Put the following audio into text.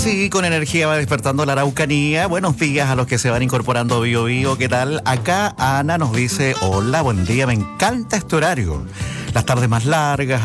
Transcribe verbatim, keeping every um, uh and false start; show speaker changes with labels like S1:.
S1: Así, con energía va despertando la Araucanía. Buenos días a los que se van incorporando a Bio Bio. ¿Qué tal? Acá Ana nos dice, hola, buen día, me encanta este horario. Las tardes más largas,